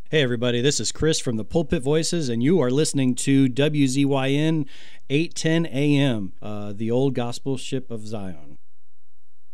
Hey, everybody, this is Chris from the Pulpit Voices, and you are listening to WZYN 810 AM, the old gospel ship of Zion.